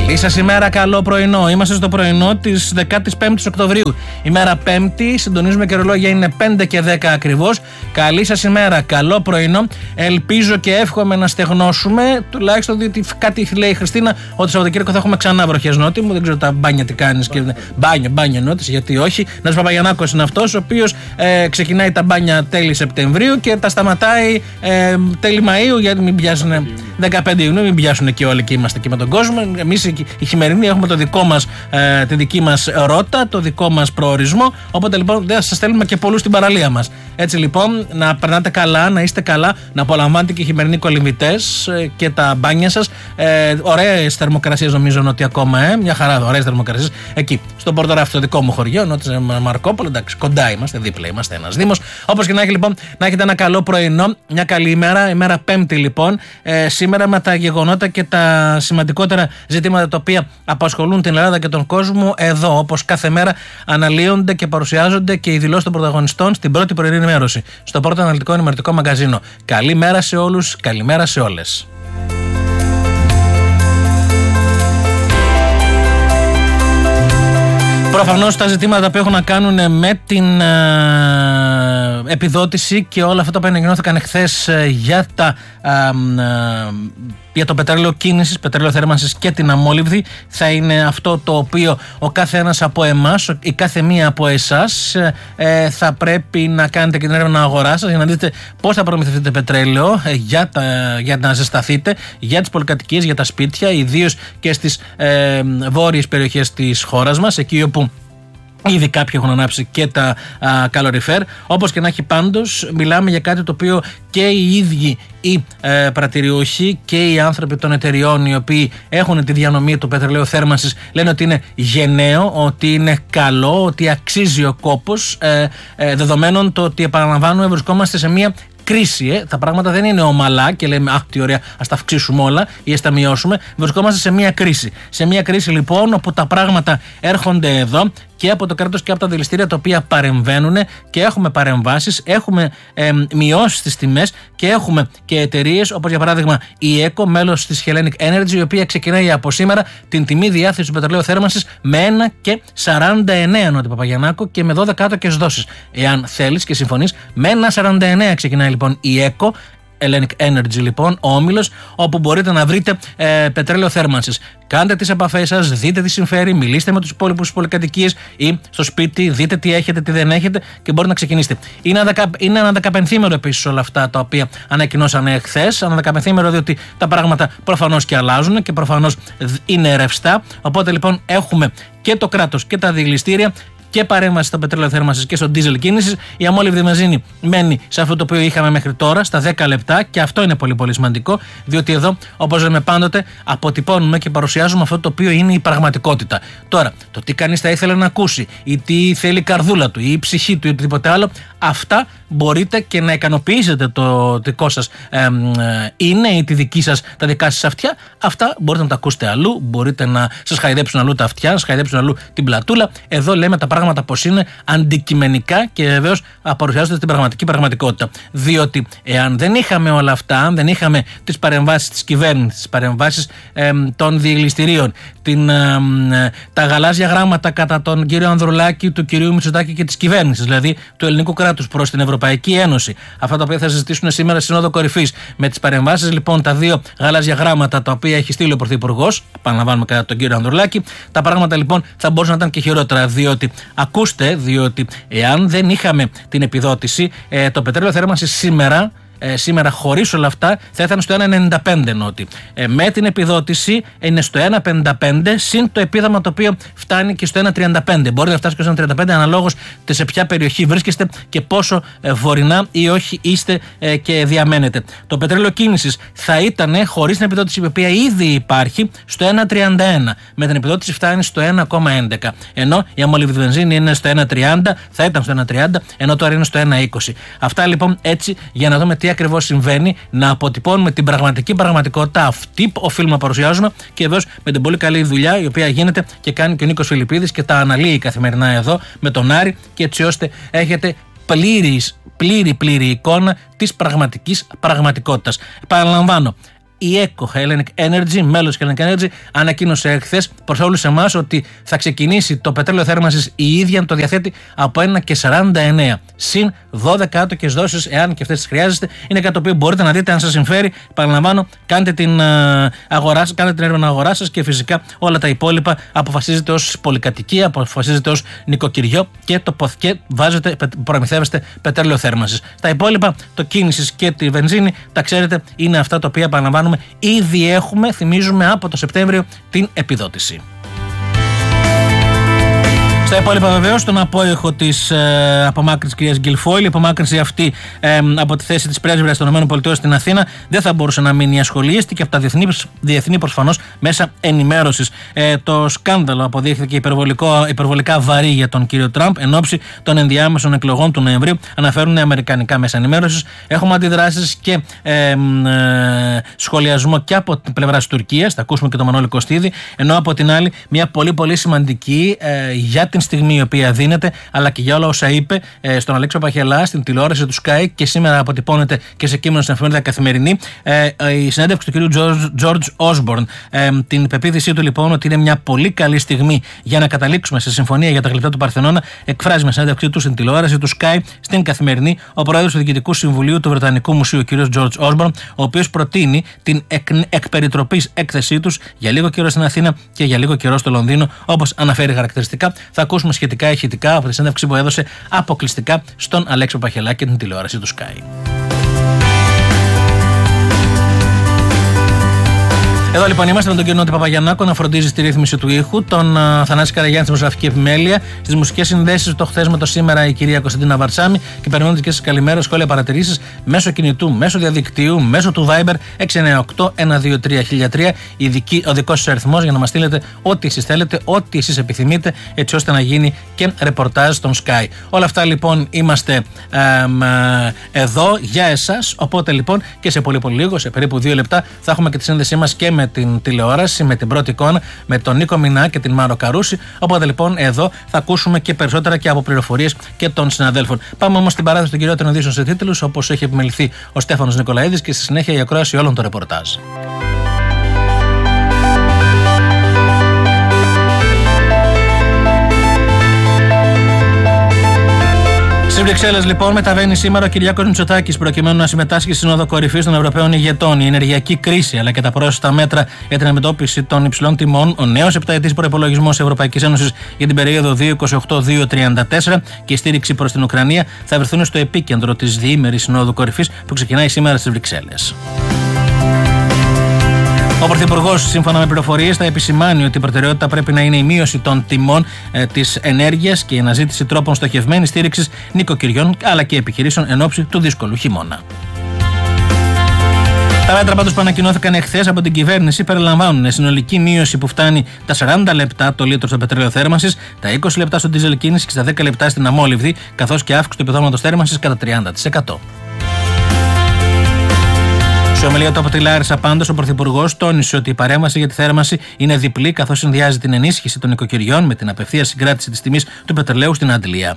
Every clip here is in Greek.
Καλή σας ημέρα, καλό πρωινό. Είμαστε στο πρωινό της 15ης Οκτωβρίου. Ημέρα Πέμπτη, συντονίζουμε και ρολόγια είναι 5 και 10 ακριβώς. Καλή σας ημέρα, καλό πρωινό. Ελπίζω και εύχομαι να στεγνώσουμε, τουλάχιστον διότι κάτι λέει η Χριστίνα, ότι Σαββατοκύριακο θα έχουμε ξανά βροχές, Νότι μου. Δεν ξέρω τα μπάνια τι κάνεις. Μπάνια Νότι, γιατί όχι. Νάτος Παπαγιαννάκος είναι αυτός ο οποίος ξεκινάει τα μπάνια τέλη Σεπτεμβρίου και τα σταματάει τέλη Μαΐου, γιατί μην πιάσουν 15 Ιουνίου, μην πιάσουν και όλοι και είμαστε και με τον κόσμο. Εμείς οι χειμερινοί έχουμε το δικό μας, τη δική μας ρότα, το δικό μας προορισμό. Οπότε λοιπόν δεν σας στέλνουμε και πολλούς στην παραλία μας. Έτσι λοιπόν, να περνάτε καλά, να είστε καλά, να απολαμβάνετε και οι χειμερινοί κολυμβητές και τα μπάνια σας. Ωραίες θερμοκρασίες νομίζω Νότι ακόμα, μια χαρά, ωραίες θερμοκρασίες. Εκεί, στο Πορτοράφι, το δικό μου χωριό, Νότι Μαρκόπολο, εντάξει, κοντά είμαστε, δίπλα είμαστε, ένας δήμος. Όπως και να έχει λοιπόν, να έχετε ένα καλό πρωινό, μια καλή ημέρα, ημέρα Πέμπτη λοιπόν. Σήμερα με τα γεγονότα και τα σημαντικότερα ζητήματα τα οποία απασχολούν την Ελλάδα και τον κόσμο, εδώ όπως κάθε μέρα αναλύονται και παρουσιάζονται και οι δηλώσεις των πρωταγωνιστών στην πρώτη πρωινή ενημέρωση, στο πρώτο αναλυτικό ενημερωτικό μαγκαζίνο. Καλημέρα σε όλους, καλημέρα σε όλες. Προφανώς τα ζητήματα που έχουν να κάνουν με την επιδότηση και όλα αυτά που ανακοινώθηκαν εχθές για το πετρέλαιο κίνησης, πετρέλαιο θέρμανσης και την αμμόλυβδη θα είναι αυτό το οποίο ο κάθε ένας από εμάς, η κάθε μία από εσάς θα πρέπει να κάνετε και την έρευνα αγορά σας για να δείτε πώς θα προμηθευτείτε πετρέλαιο για να ζεσταθείτε, για τις πολυκατοικίες, για τα σπίτια, ιδίως και στις βόρειες περιοχές της χώρας μας, εκεί όπου ήδη κάποιοι έχουν ανάψει και τα καλοριφέρ. Όπως και να έχει, πάντως μιλάμε για κάτι το οποίο και οι ίδιοι οι πρατηριούχοι και οι άνθρωποι των εταιριών οι οποίοι έχουν τη διανομή του πετρελαίου θέρμανσης λένε ότι είναι γενναίο, ότι είναι καλό, ότι αξίζει ο κόπος, δεδομένων το ότι, επαναλαμβάνουμε, βρισκόμαστε σε μια κρίση. Τα πράγματα δεν είναι ομαλά και λέμε αχ τι ωραία, ας τα αυξήσουμε όλα ή ας τα μειώσουμε. Βρισκόμαστε σε μια κρίση. Σε μια κρίση λοιπόν όπου τα πράγματα έρχονται εδώ και από το κράτος και από τα δηληστήρια τα οποία παρεμβαίνουν και έχουμε παρεμβάσεις, έχουμε μειώσει τις τιμές και έχουμε και εταιρείες όπως για παράδειγμα η ΕΚΟ, μέλος της Hellenic Energy, η οποία ξεκινάει από σήμερα την τιμή διάθεσης του πετρελαίου θέρμανσης με 1,49 Νότι Παπαγιαννάκο και με 12 άτοκες δόσεις. Εάν θέλεις και συμφωνείς, με 1,49 ξεκινάει λοιπόν η ΕΚΟ, Hellenic Energy λοιπόν, ο όμιλος, όπου μπορείτε να βρείτε πετρέλαιο θέρμανσης. Κάντε τις επαφές σας, δείτε τι συμφέρει, μιλήστε με τους υπόλοιπους πολυκατοικίες ή στο σπίτι, δείτε τι έχετε, τι δεν έχετε και μπορείτε να ξεκινήσετε. Είναι ένα 15ήμερο επίσης όλα αυτά τα οποία ανακοινώσανε χθες. Ένα 15ήμερο διότι τα πράγματα προφανώς και αλλάζουν και προφανώς είναι ρευστά. Οπότε λοιπόν έχουμε και το κράτος και τα δηληστήρια και παρέμβαση στο πετρέλαιο θέρμανσης και στο ντίζελ κίνησης. Η αμμόλυβδη βενζίνη μένει σε αυτό το οποίο είχαμε μέχρι τώρα, στα 10 λεπτά, και αυτό είναι πολύ πολύ σημαντικό, διότι εδώ, όπως λέμε πάντοτε, αποτυπώνουμε και παρουσιάζουμε αυτό το οποίο είναι η πραγματικότητα. Τώρα, το τι κανείς θα ήθελε να ακούσει, ή τι θέλει η καρδούλα του, ή η ψυχή του, ή οτιδήποτε άλλο, αυτά μπορείτε και να ικανοποιήσετε το δικό σας είναι ή τη δική σας, τα δικά σας αυτιά. Αυτά μπορείτε να τα ακούσετε αλλού, μπορείτε να σας χαϊδέψουν αλλού τα αυτιά, να σας χαϊδέψουν αλλού την πλατούλα. Εδώ λέμε τα πράγματα πώς είναι, αντικειμενικά, και βεβαίως παρουσιάζονται στην πραγματικότητα. Διότι εάν δεν είχαμε όλα αυτά, αν δεν είχαμε τις παρεμβάσεις της κυβέρνησης, τις παρεμβάσεις των δηληστηρίων, τα γαλάζια γράμματα κατά τον κύριο Ανδρουλάκη, του κυρίου Μητσοτάκη και της κυβέρνησης, δηλαδή του ελληνικού κράτους προς την Ευρωπαϊκή Ένωση, αυτά τα οποία θα συζητήσουν σήμερα στη Σύνοδο Κορυφής, με τις παρεμβάσεις λοιπόν, τα δύο γαλάζια γράμματα τα οποία έχει στείλει ο Πρωθυπουργός, επαναλαμβάνουμε, κατά τον κύριο Ανδρουλάκη, τα πράγματα λοιπόν θα μπορούσαν να ήταν και χειρότερα. Διότι, ακούστε, διότι εάν δεν είχαμε την επιδότηση, το πετρέλαιο θέρμανσης σήμερα χωρίς όλα αυτά θα ήταν στο 1,95 Νότι. Με την επιδότηση είναι στο 1,55 συν το επίδομα το οποίο φτάνει και στο 1,35. Μπορεί να φτάσει και στο 1,35 αναλόγως σε ποια περιοχή βρίσκεστε και πόσο βορεινά ή όχι είστε και διαμένετε. Το πετρέλαιο κίνησης θα ήταν χωρίς την επιδότηση, η οποία ήδη υπάρχει, στο 1,31. Με την επιδότηση φτάνει στο 1,11. Ενώ η αμμόλυβδη βενζίνη είναι στο 1,30, θα ήταν στο 1,30, ενώ τώρα είναι στο 1,20. Αυτά λοιπόν έτσι για να δούμε τι ακριβώς συμβαίνει, να αποτυπώνουμε την πραγματικότητα. Αυτή οφείλουμε να παρουσιάζουμε και βεβαίως με την πολύ καλή δουλειά η οποία γίνεται και ο Νίκος Φιλιππίδης και τα αναλύει καθημερινά εδώ με τον Άρη, και έτσι ώστε έχετε πλήρη εικόνα της πραγματικότητας. Παραλαμβάνω, Η ECO Hellenic Energy, μέλος Hellenic Energy, ανακοίνωσε εχθές προς όλους εμάς ότι θα ξεκινήσει το πετρέλαιο θέρμανσης η ίδια να το διαθέτει από 1,49 συν 12 άτοκες δόσεις, εάν και αυτές τις χρειάζεστε. Είναι κάτι το οποίο μπορείτε να δείτε αν σας συμφέρει. Παραλαμβάνω, κάντε την έρευνα αγορά σας και φυσικά όλα τα υπόλοιπα αποφασίζετε ως πολυκατοικία, αποφασίζετε ως νοικοκυριό και προμηθεύεστε πετρέλαιο θέρμανσης. Τα υπόλοιπα, το κίνησης και τη βενζίνη, τα ξέρετε, είναι αυτά τα οποία παραλαμβάνουμε. Ήδη έχουμε, θυμίζουμε, από το Σεπτέμβριο την επιδότηση. Στα υπόλοιπα, βεβαίως, στον απόϊχο της απομάκρυνσης κυρίας Γκιλφόιλ, η απομάκρυνση αυτή από τη θέση της πρέσβυρας των ΗΠΑ στην Αθήνα δεν θα μπορούσε να μείνει ασχολίαστη και από τα διεθνή προφανώς μέσα ενημέρωσης. Το σκάνδαλο αποδείχθηκε υπερβολικά βαρύ για τον κύριο Τραμπ εν ώψη των ενδιάμεσων εκλογών του Νοεμβρίου, αναφέρουν αμερικανικά μέσα ενημέρωσης. Έχουμε αντιδράσεις και σχολιασμό και από την πλευρά της Τουρκίας, θα ακούσουμε και τον Μανώλη Κωστίδη, ενώ από την άλλη μια πολύ σημαντική για την στιγμή η οποία δίνεται, αλλά και για όλα όσα είπε στον Αλέξο Παχελά, στην τηλεόραση του Sky και σήμερα αποτυπώνεται και σε κείμενο στην εφημερίδα Καθημερινή, η συνέντευξη του κ. George Osborne. Την πεποίθησή του λοιπόν ότι είναι μια πολύ καλή στιγμή για να καταλήξουμε σε συμφωνία για τα γλυπτά του Παρθενώνα, εκφράζει με συνέντευξή του στην τηλεόραση του Sky στην Καθημερινή ο πρόεδρος του Διοικητικού Συμβουλίου του Βρετανικού Μουσείου, ο κ. George Osborne, ο οποίος προτείνει την εκπεριτροπής έκθεσή τους για λίγο καιρό στην Αθήνα και για λίγο καιρό στο Λονδίνο, όπως αναφέρει χαρακτηριστικά. Θα ακούσουμε σχετικά ηχητικά από τη συνέντευξη που έδωσε αποκλειστικά στον Αλέξο Παχελά και την τηλεόραση του Sky. Εδώ λοιπόν είμαστε με τον κύριο Νότι Παπαγιαννάκο να φροντίζει στη ρύθμιση του ήχου, τον Θανάση Καραγιάννη στη μουσική επιμέλεια, στις μουσικές συνδέσεις το χθες με το σήμερα η κυρία Κωνσταντίνα Βαρτσάμη και περιμένοντας και στις καλημέρες, σχόλια, παρατηρήσεις μέσω κινητού, μέσω διαδικτύου, μέσω του Viber 698-123-1003, ο δικός σας αριθμός για να μας στείλετε ό,τι εσείς θέλετε, ό,τι εσείς επιθυμείτε, έτσι ώστε να γίνει και ρεπορτάζ στον Sky. Όλα αυτά λοιπόν είμαστε εδώ για εσάς, οπότε λοιπόν και σε πολύ λίγο, σε περίπου 2 λεπτά, θα έχουμε και τη σύνδεσή μας και με την τηλεόραση, με την πρώτη εικόνα, με τον Νίκο Μινά και την Μάρο Καρούση. Οπότε λοιπόν εδώ θα ακούσουμε και περισσότερα και από πληροφορίες και των συναδέλφων. Πάμε όμως στην παράδοση των κυριότερων ειδήσεων σε τίτλους, όπως έχει επιμεληθεί ο Στέφανος Νικολαίδης, και στη συνέχεια η ακρόαση όλων των ρεπορτάζ. Στις Βρυξέλλες λοιπόν μεταβαίνει σήμερα ο Κυριάκος Μητσοτάκης προκειμένου να συμμετάσχει στη Σύνοδο Κορυφής των Ευρωπαίων Ηγετών. Η ενεργειακή κρίση αλλά και τα πρόσθετα μέτρα για την αντιμετώπιση των υψηλών τιμών, ο νέος επταετής προϋπολογισμός Ευρωπαϊκής Ένωσης για την περίοδο 2028-2034 και η στήριξη προς την Ουκρανία θα βρεθούν στο επίκεντρο της διήμερης Συνόδου Κορυφής που ξεκινάει σήμερα στις Βρυξέλλες. Ο Πρωθυπουργός, σύμφωνα με πληροφορίες, θα επισημάνει ότι η προτεραιότητα πρέπει να είναι η μείωση των τιμών της ενέργειας και η αναζήτηση τρόπων στοχευμένης στήριξης νοικοκυριών αλλά και επιχειρήσεων εν ώψη του δύσκολου χειμώνα. Τα μέτρα πάντως που ανακοινώθηκαν εχθές από την κυβέρνηση περιλαμβάνουν συνολική μείωση που φτάνει τα 40 λεπτά το λίτρο στο πετρέλαιο θέρμανσης, τα 20 λεπτά στο ντίζελ κίνηση και στα 10 λεπτά στην αμόλυβδη, καθώς και αύξηση του επιδόματος θέρμανσης κατά 30%. Σε ομιλία του από τη Λάρισα, πάντως, ο Πρωθυπουργός τόνισε ότι η παρέμβαση για τη θέρμανση είναι διπλή, καθώς συνδυάζει την ενίσχυση των νοικοκυριών με την απευθείας συγκράτηση της τιμής του πετρελαίου στην Αντλία.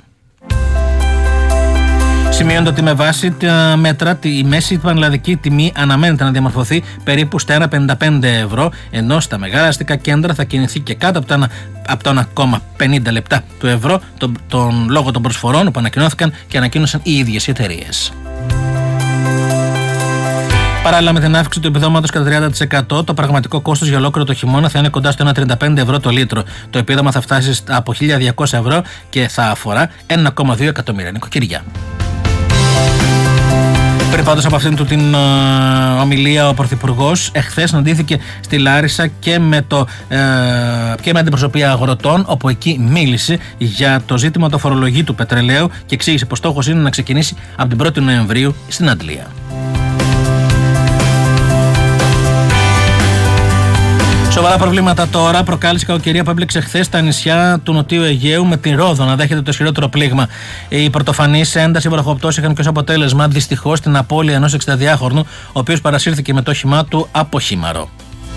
Σημειώνεται ότι με βάση τα μέτρα η μέση πανελλαδική τιμή αναμένεται να διαμορφωθεί περίπου στα 1,55 ευρώ, ενώ στα μεγάλα αστικά κέντρα θα κινηθεί και κάτω από το 1,50 λεπτά του ευρώ, λόγω των προσφορών που ανακοινώθηκαν και ανακοίνωσαν οι ίδιες οι εταιρείες. Παράλληλα με την αύξηση του επιδόματος κατά 30%, το πραγματικό κόστος για ολόκληρο το χειμώνα θα είναι κοντά στο 1,35 ευρώ το λίτρο. Το επίδομα θα φτάσει από 1.200 ευρώ και θα αφορά 1,2 εκατομμύρια νοικοκυριά. Πριν πάντως από αυτήν την ομιλία, ο Πρωθυπουργός εχθές συναντήθηκε στη Λάρισα και με αντιπροσωπεία αγροτών, όπου εκεί μίλησε για το ζήτημα του φορολογήτου πετρελαίου και εξήγησε πως στόχος είναι να ξεκινήσει από την 1η Νοεμβρίου στην Αντλία. Σοβαρά προβλήματα τώρα προκάλεσε η κακοκαιρία που έπληξε χθες στα νησιά του Νοτιού Αιγαίου, με την Ρόδο να δέχεται το ισχυρότερο πλήγμα. Οι πρωτοφανείς ένταση βροχοπτώσεις είχαν και ως αποτέλεσμα δυστυχώς την απώλεια ενός 62χρονου, ο οποίος παρασύρθηκε με το όχημά του από χήμαρο.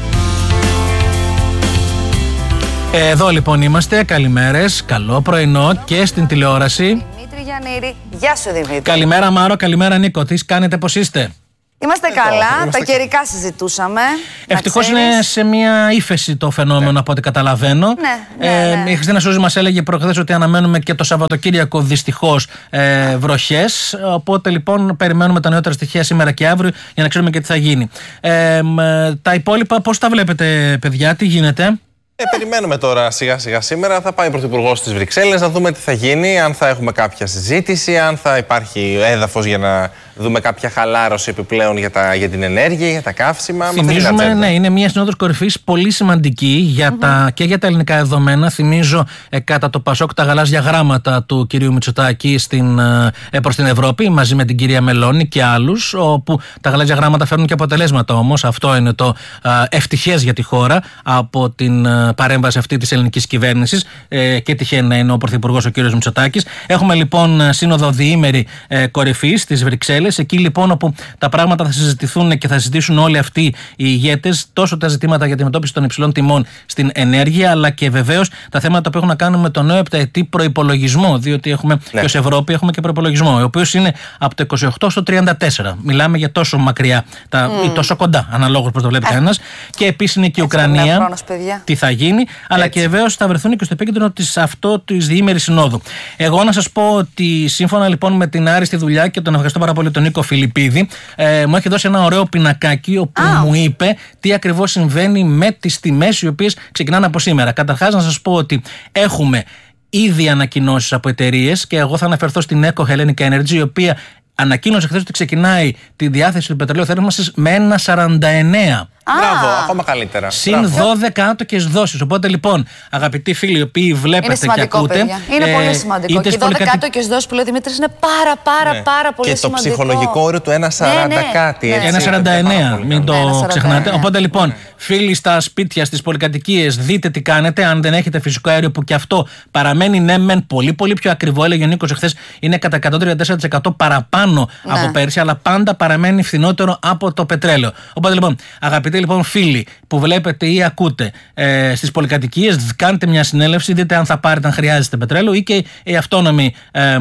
Εδώ λοιπόν είμαστε. Καλημέρες, καλό πρωινό και στην τηλεόραση. Δημήτρη Γιαννήρη, γεια σου Δημήτρη. Καλημέρα Μάρο, καλημέρα Νίκο. Τι κάνετε, πώς είστε? Είμαστε καλά, τα καιρικά συζητούσαμε. Ευτυχώς είναι σε μια ύφεση το φαινόμενο από ό,τι καταλαβαίνω. Η Χριστίνα Σούζη μας έλεγε προχθές ότι αναμένουμε και το Σαββατοκύριακο δυστυχώς βροχές. Οπότε λοιπόν περιμένουμε τα νεότερα στοιχεία σήμερα και αύριο για να ξέρουμε και τι θα γίνει. Τα υπόλοιπα πώς τα βλέπετε, παιδιά, τι γίνεται? Περιμένουμε τώρα σιγά σιγά σήμερα. Θα πάει ο Πρωθυπουργός στις Βρυξέλλες να δούμε τι θα γίνει, αν θα έχουμε κάποια συζήτηση, αν θα υπάρχει έδαφος για να δούμε κάποια χαλάρωση επιπλέον για την ενέργεια, για τα καύσιμα. Θυμίζουμε, ναι, είναι μια συνόδος κορυφής πολύ σημαντική και για τα ελληνικά δεδομένα. Θυμίζω κατά το Πασόκ τα γαλάζια γράμματα του κυρίου Μητσοτάκη προς την Ευρώπη, μαζί με την κυρία Μελώνη και άλλους, όπου τα γαλάζια γράμματα φέρνουν και αποτελέσματα όμως. Αυτό είναι το ευτυχές για τη χώρα από την παρέμβαση αυτή της ελληνικής κυβέρνησης και τυχαίνει να είναι ο Πρωθυπουργός ο κύριος Μητσοτάκης. Έχουμε λοιπόν σύνοδο διήμερη κορυφής στις Βρυξέλλες. Εκεί λοιπόν όπου τα πράγματα θα συζητηθούν και θα συζητήσουν όλοι αυτοί οι ηγέτες, τόσο τα ζητήματα για τη μετώπιση των υψηλών τιμών στην ενέργεια, αλλά και βεβαίως τα θέματα που έχουν να κάνουν με τον νέο επταετή προϋπολογισμό. Διότι έχουμε και ως Ευρώπη έχουμε και προϋπολογισμό, ο οποίος είναι από το 28 στο 34. Μιλάμε για τόσο μακριά ή τόσο κοντά, αναλόγως πώς το βλέπει κανένας. Και επίσης είναι και η Ουκρανία. Τι θα γίνει, αλλά και βεβαίως θα βρεθούν και στο επίκεντρο της διήμερης συνόδου. Εγώ να σας πω ότι σύμφωνα λοιπόν με την άριστη δουλειά και τον ευχαριστώ πάρα πολύ τον Νίκο Φιλιππίδη, μου έχει δώσει ένα ωραίο πινακάκι όπου μου είπε τι ακριβώς συμβαίνει με τις τιμές οι οποίες ξεκινάνε από σήμερα. Καταρχάς να σας πω ότι έχουμε ήδη ανακοινώσεις από εταιρείες και εγώ θα αναφερθώ στην Eco Hellenic Energy, η οποία ανακοίνωσε χθες ότι ξεκινάει τη διάθεση του πετρελαίου θέρμανσης με 1,49. Μπράβο, ακόμα καλύτερα. Συν 12 άτοκες δόσεις. Οπότε λοιπόν, αγαπητοί φίλοι, οι οποίοι βλέπετε και ακούτε. Παιδιά. Είναι πολύ σημαντικό. Και οι 12 άτοκες δόσεις που λέει ο Δημήτρης είναι πάρα πολύ σημαντικό. Και το ψυχολογικό όριο του 1,40 κάτι. 1,49. Μην το ξεχνάτε. Οπότε λοιπόν, φίλοι στα σπίτια, στις πολυκατοικίες, δείτε τι κάνετε. Αν δεν έχετε φυσικό αέριο, που και αυτό παραμένει ναι, μεν πολύ πιο ακριβό, έλεγε ο Νίκος εχθές, είναι κατά 134% παραπάνω από πέρσι, αλλά πάντα παραμένει φθηνότερο από το πετρέλαιο. Οπότε λοιπόν, αγαπητοί λοιπόν φίλοι που βλέπετε ή ακούτε στις πολυκατοικίες, κάντε μια συνέλευση, δείτε αν θα πάρετε, αν χρειάζεται πετρέλαιο, ή και οι αυτόνομοι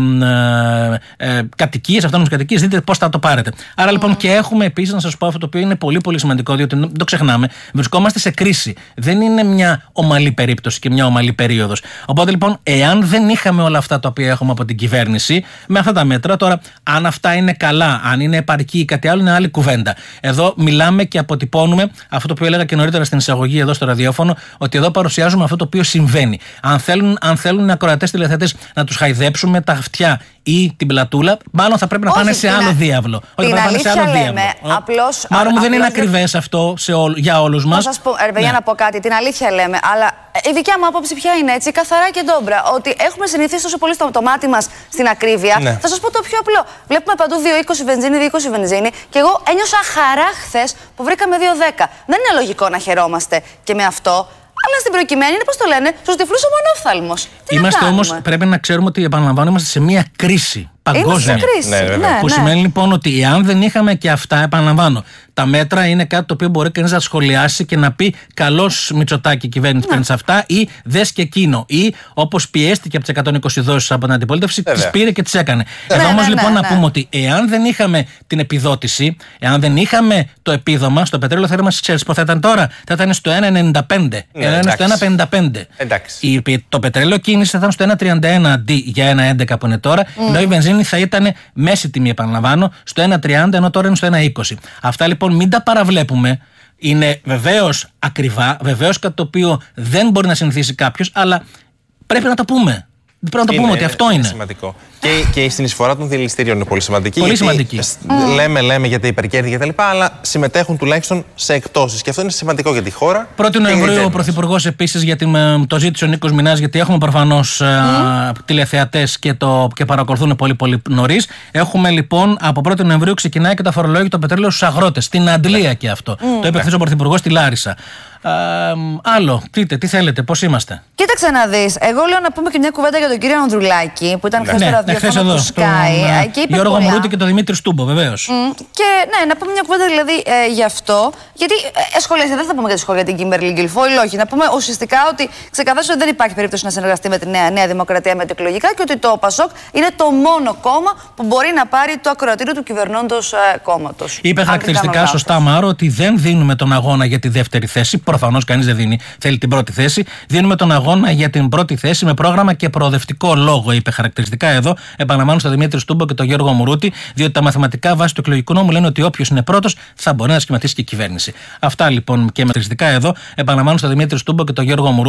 κατοικίες, δείτε πώς θα το πάρετε. Άρα λοιπόν και έχουμε επίσης να σας πω αυτό το οποίο είναι πολύ σημαντικό, διότι δεν το ξεχνάμε, βρισκόμαστε σε κρίση. Δεν είναι μια ομαλή περίπτωση και μια ομαλή περίοδος. Οπότε λοιπόν, εάν δεν είχαμε όλα αυτά τα οποία έχουμε από την κυβέρνηση, με αυτά τα μέτρα, τώρα αν αυτά είναι καλά, αν είναι επαρκή ή κάτι άλλο, είναι άλλη κουβέντα. Εδώ μιλάμε και αποτυπώνουμε αυτό που έλεγα και νωρίτερα στην εισαγωγή εδώ στο ραδιόφωνο, ότι εδώ παρουσιάζουμε αυτό το οποίο συμβαίνει. Αν θέλουν οι ακροατές τηλεθεατές να τους χαϊδέψουμε τα αυτιά ή την πλατούλα, μάλλον θα πρέπει να πάνε σε άλλο διάβλο. Την αλήθεια λέμε. Μάλλον δεν είναι ακριβές αυτό για όλους μας. Θα σας πω, για να πω κάτι, την αλήθεια λέμε, αλλά η δικιά μου άποψη πια είναι έτσι, καθαρά και ντόμπρα, ότι έχουμε συνηθίσει τόσο πολύ στο μάτι μας στην ακρίβεια. Θα σας πω το πιο απλό. Βλέπουμε παντού 2,20 βενζίνη, 2,20 βενζίνη, και εγώ ένιωσα χαρά χθες που βρήκαμε 2,10. Δεν είναι λογικό να χαιρόμαστε και με αυτό. Αλλά στην προκειμένη είναι, πώς το λένε, στους τυφλούς ο μονόφθαλμος. Είμαστε όμως, πρέπει να ξέρουμε ότι επαναλαμβάνω, είμαστε σε μια κρίση παγκόσμια. Που σημαίνει λοιπόν ότι εάν δεν είχαμε και αυτά, επαναλαμβάνω, τα μέτρα είναι κάτι το οποίο μπορεί κανείς να σχολιάσει και να πει καλώς Μητσοτάκη η κυβέρνηση παίρνει σε αυτά, ή δες και εκείνο, ή όπως πιέστηκε από τις 120 δόσεις από την αντιπολίτευση, τις πήρε και τις έκανε. Εδώ όμως λοιπόν να πούμε ότι εάν δεν είχαμε την επιδότηση, εάν δεν είχαμε το επίδομα, στο πετρέλαιο θέρμανσης, ξέρεις πώς θα ήταν τώρα? Θα ήταν στο 1,95. Στο 1,55. Το πετρέλαιο κίνηση θα ήταν στο 1,31 αντί για 1,11 που είναι τώρα, ενώ η βενζίνη θα ήταν μέση τιμή, επαναλαμβάνω, στο 1,30, ενώ τώρα είναι στο 1,20. Αυτά λοιπόν μην τα παραβλέπουμε. Είναι βεβαίως ακριβά, βεβαίως κάτι το οποίο δεν μπορεί να συνηθίσει κάποιος, αλλά πρέπει να το πούμε. Πρέπει να το πούμε ότι αυτό είναι. Σημαντικό. Και η συνεισφορά των διελιστήριων είναι πολύ σημαντική. Πολύ σημαντική. Λέμε για τα υπερκέρδη κτλ., αλλά συμμετέχουν τουλάχιστον σε εκτόσεις. Και αυτό είναι σημαντικό για τη χώρα. 1η Νοεμβρίου ο Πρωθυπουργός επίσης, γιατί το ζήτησε ο Νίκος Μινάς, γιατί έχουμε προφανώς τηλεθεατές και παρακολουθούν πολύ νωρίς. Έχουμε λοιπόν από 1η Νοεμβρίου ξεκινάει και το αφορολόγητο πετρέλαιο στους αγρότες. Στην Αντλία και αυτό. Το είπε χθες ο Πρωθυπουργός στη Λάρισα. Άλλο, πείτε, τι θέλετε, πώς είμαστε? Κοίταξε να δεις. Εγώ λέω να πούμε και μια κουβέντα για τον κύριο Ανδρουλάκη που ήταν χθες στο ραδιόφωνο του Sky. Γιώργο Μουρούτη και τον Δημήτρη Στούμπο, βεβαίως. Και ναι, να πούμε μια κουβέντα δηλαδή γι' αυτό. Γιατί σχολιάζει, δεν θα πούμε για τη σχόλια την Κίμπερλι Γκιλφόιλ, όχι. Να πούμε ουσιαστικά ότι ξεκαθάρισε ότι δεν υπάρχει περίπτωση να συνεργαστεί με τη Νέα Δημοκρατία μετεκλογικά και ότι το ΠΑΣΟΚ είναι το μόνο κόμμα που μπορεί να πάρει το ακροατήριο του κυβερνώντος κόμματος. Είπε χαρακτηριστικά σωστά, Μάρο, ότι δεν δίνουμε τον αγώνα για τη δεύτερη θέση. Προφανώς κανείς δεν δίνει, θέλει την πρώτη θέση. Δίνουμε τον αγώνα για την πρώτη θέση με πρόγραμμα και προοδευτικό λόγο, είπε χαρακτηριστικά εδώ. Επαναλαμβάνω στον Δημήτρη Στούμπο και τον Γιώργο Μουρούτη, διότι τα μαθηματικά βάσει του εκλογικού νόμου λένε ότι όποιος είναι πρώτος θα μπορεί να σχηματίσει και κυβέρνηση. Αυτά λοιπόν και με χαρακτηριστικά εδώ. Επαναλαμβάνω στον Δημήτρη Στούμπο και τον Γιώργο Μουρούτη.